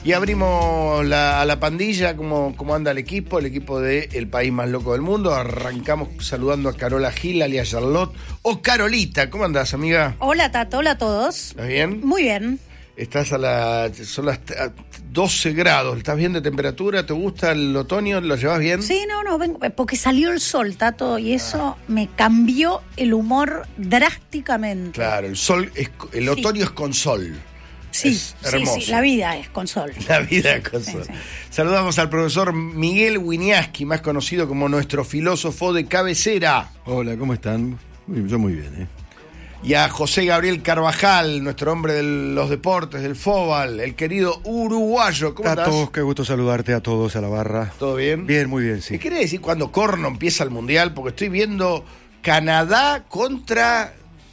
Y abrimos a la pandilla, cómo anda el equipo de El País Más Loco del Mundo. Arrancamos saludando a Carola Gil, alias Charlotte, o Carolita. ¿Cómo andás, amiga? Hola, Tato, hola a todos. ¿Estás bien? Muy bien. Estás son las 12 grados. ¿Estás bien de temperatura? ¿Te gusta el otoño? ¿Lo llevas bien? Sí, no, porque salió el sol, Tato, y eso me cambió el humor drásticamente. Claro, el otoño es con sol. Sí, es hermoso. Sí, la vida es con sol. La vida es con sol. Sí. Saludamos al profesor Miguel Wieniawski, más conocido como nuestro filósofo de cabecera. Hola, ¿cómo están? Yo muy bien, Y a José Gabriel Carvajal, nuestro hombre de los deportes, del fútbol, el querido uruguayo. ¿Cómo estás? Tato, qué gusto saludarte a todos a la barra. ¿Todo bien? Bien, muy bien, sí. ¿Qué quiere decir cuando Corno empieza el Mundial? Porque estoy viendo Canadá contra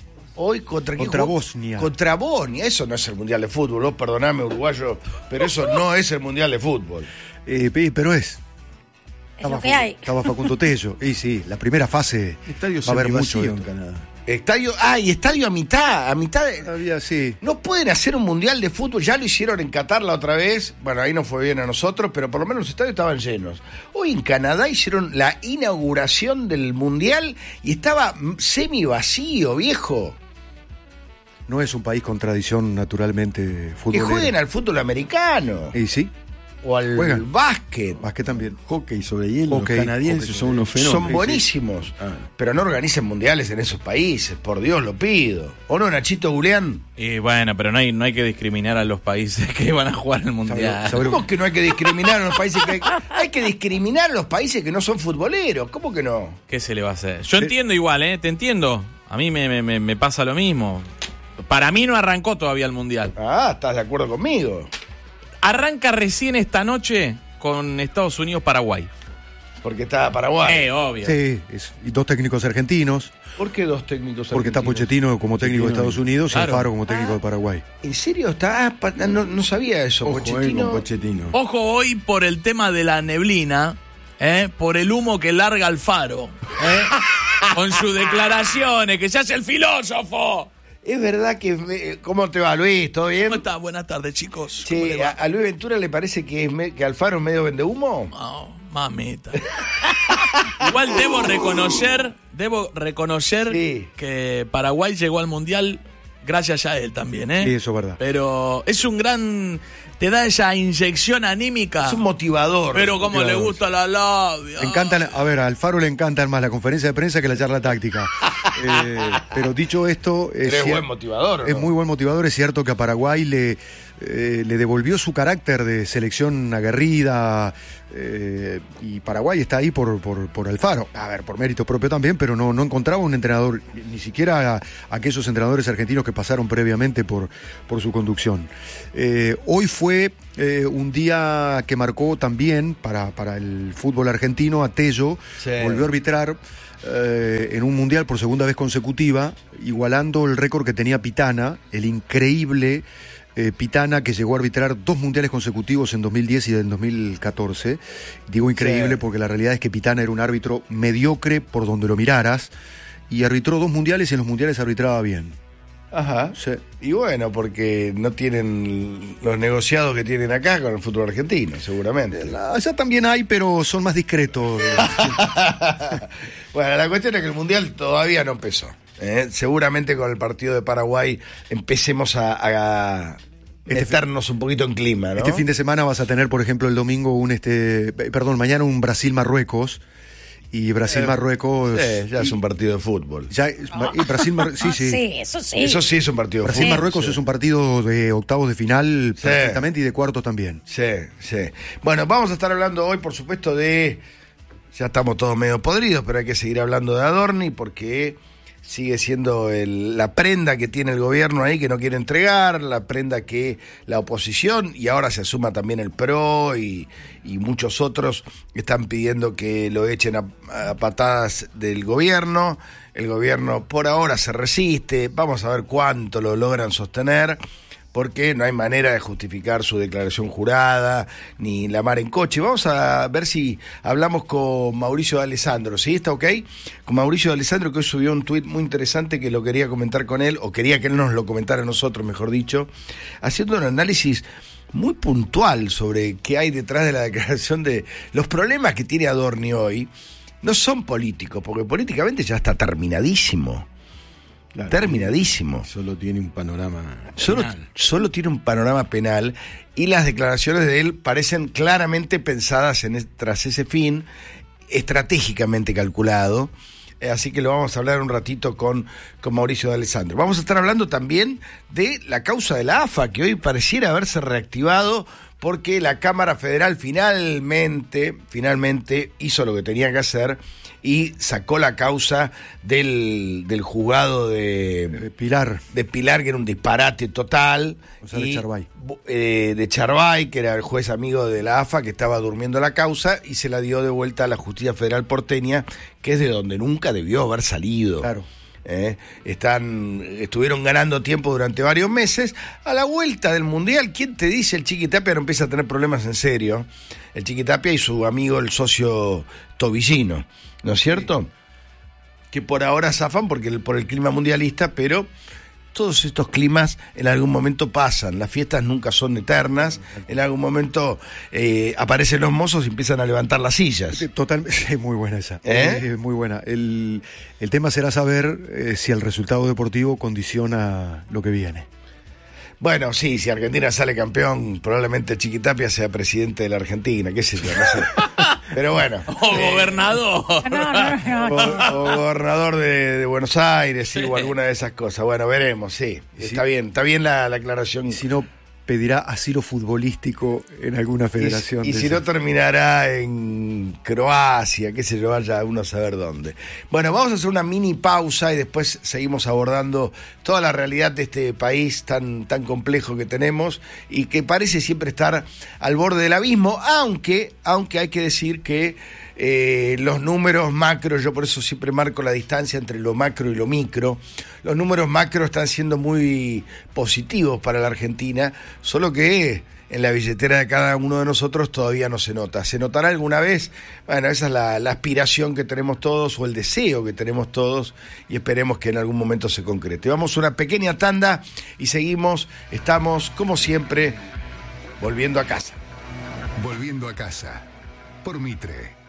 Bosnia. Contra Bosnia. Eso no es el Mundial de Fútbol. Perdoname, uruguayo, pero eso no es el Mundial de Fútbol. Pero es. Es lo que hay. Estaba Facundo Tello. Y sí, la primera fase Estadio va a haber mucho en Canadá. Estadio a mitad de... Sí. No pueden hacer un Mundial de Fútbol, ya lo hicieron en Qatar la otra vez, bueno, ahí no fue bien a nosotros, pero por lo menos los estadios estaban llenos. Hoy en Canadá hicieron la inauguración del Mundial y estaba semi vacío, viejo. No es un país con tradición naturalmente futbolera. Que jueguen al fútbol americano. Y sí. O al básquet. Básquet también. Hockey sobre hielo. Los canadienses son unos fenómenos. Son buenísimos. Pero no organicen mundiales en esos países. Por Dios, lo pido. ¿O no, Nachito Julián? Y bueno, pero no hay que discriminar a los países que van a jugar el mundial. ¿Cómo que no hay que discriminar a los países que hay que discriminar a los países que no son futboleros? ¿Cómo que no? ¿Qué se le va a hacer? Yo entiendo igual, te entiendo. A mí me pasa lo mismo. Para mí no arrancó todavía el mundial. ¿Estás de acuerdo conmigo? Arranca recién esta noche con Estados Unidos-Paraguay. Porque está Paraguay. Obvio. Sí, y dos técnicos argentinos. ¿Por qué dos técnicos argentinos? Porque está Pochettino como técnico de Estados Unidos y Alfaro como técnico de Paraguay. ¿En serio? No sabía eso. Ojo, Pochettino. Pochettino. Ojo hoy por el tema de la neblina, por el humo que larga Alfaro, con sus declaraciones, que se hace el filósofo. Es verdad que... ¿Cómo te va, Luis? ¿Todo bien? ¿Cómo estás? Buenas tardes, chicos. Sí, ¿a Luis Ventura le parece que Alfaro es medio vendehumo? No, mamita. Igual debo reconocer que Paraguay llegó al Mundial gracias a él también, Sí, eso es verdad. Pero es un gran... Te da esa inyección anímica. Es un motivador. Pero como le gusta la labia. A Alfaro le encantan más la conferencia de prensa que la charla táctica. Pero dicho esto... Es buen motivador, ¿no? Es muy buen motivador. Es cierto que a Paraguay le devolvió su carácter de selección aguerrida, y Paraguay está ahí por Alfaro. A ver, por mérito propio también, pero no encontraba un entrenador, ni siquiera aquellos entrenadores argentinos que pasaron previamente por su conducción. Hoy fue un día que marcó también para el fútbol argentino. A Tello volvió a arbitrar en un mundial por segunda vez consecutiva, igualando el récord que tenía Pitana, el increíble Pitana, que llegó a arbitrar 2 mundiales consecutivos en 2010 y en 2014. Digo increíble porque la realidad es que Pitana era un árbitro mediocre por donde lo miraras, y arbitró 2 mundiales y en los mundiales arbitraba bien. Ajá. Sí. Y bueno, porque no tienen los negociados que tienen acá con el fútbol argentino, seguramente. Allá también hay, pero son más discretos. Bueno, la cuestión es que el mundial todavía no empezó. Seguramente con el partido de Paraguay empecemos a meternos un poquito en clima, ¿no? Este fin de semana vas a tener, por ejemplo, el domingo mañana un Brasil-Marruecos. Y Brasil-Marruecos... ya es un partido de fútbol. Sí, eso sí. Eso sí es un partido de fútbol. Brasil-Marruecos es un partido de octavos de final perfectamente, y de cuartos también. Sí. Bueno, vamos a estar hablando hoy, por supuesto, ya estamos todos medio podridos, pero hay que seguir hablando de Adorni porque sigue siendo la prenda que tiene el gobierno ahí, que no quiere entregar, la prenda que la oposición, y ahora se suma también el PRO y muchos otros, están pidiendo que lo echen a patadas del gobierno. El gobierno por ahora se resiste, vamos a ver cuánto lo logran sostener, porque no hay manera de justificar su declaración jurada, ni la mar en coche. Vamos a ver si hablamos con Mauricio de Alessandro, ¿sí? ¿Está ok? Con Mauricio de Alessandro, que hoy subió un tuit muy interesante que lo quería comentar con él, o quería que él nos lo comentara a nosotros, mejor dicho, haciendo un análisis muy puntual sobre qué hay detrás de la declaración de los problemas que tiene Adorni hoy. No son políticos, porque políticamente ya está terminadísimo. Claro, terminadísimo. Solo tiene un panorama penal. Solo tiene un panorama penal, y las declaraciones de él parecen claramente pensadas tras ese fin, estratégicamente calculado. Así que lo vamos a hablar un ratito con Mauricio de Alessandro. Vamos a estar hablando también de la causa de la AFA, que hoy pareciera haberse reactivado porque la Cámara Federal finalmente hizo lo que tenía que hacer y sacó la causa del juzgado de Pilar, que era un disparate total. O sea, de Charbay. De Charbay, que era el juez amigo de la AFA, que estaba durmiendo la causa, y se la dio de vuelta a la Justicia Federal porteña, que es de donde nunca debió haber salido. Claro. Estuvieron ganando tiempo durante varios meses. A la vuelta del Mundial, ¿quién te dice? El Chiquitapia no empieza a tener problemas en serio. El Chiquitapia y su amigo, el socio Tobillino, ¿no es cierto? Sí. Que por ahora zafan por el clima mundialista, pero todos estos climas en algún momento pasan. Las fiestas nunca son eternas. En algún momento aparecen los mozos y empiezan a levantar las sillas. Totalmente, muy buena esa. Muy buena. El tema será saber si el resultado deportivo condiciona lo que viene. Bueno, sí, si Argentina sale campeón, probablemente Chiquitapia sea presidente de la Argentina, qué sé yo, no sé. Pero bueno. O gobernador. O gobernador de Buenos Aires, sí, o alguna de esas cosas. Bueno, veremos, sí. Está bien la aclaración. Y si no, pedirá asilo futbolístico en alguna federación. Y si no, terminará en Croacia, qué sé yo, vaya uno a saber dónde. Bueno, vamos a hacer una mini pausa y después seguimos abordando toda la realidad de este país tan complejo que tenemos y que parece siempre estar al borde del abismo, aunque hay que decir que los números macro, yo por eso siempre marco la distancia entre lo macro y lo micro. Los números macro están siendo muy positivos para la Argentina, solo que en la billetera de cada uno de nosotros todavía no se nota. ¿Se notará alguna vez? Bueno, esa es la aspiración que tenemos todos, o el deseo que tenemos todos, y esperemos que en algún momento se concrete. Vamos a una pequeña tanda y seguimos. Estamos, como siempre, volviendo a casa. Volviendo a casa, por Mitre.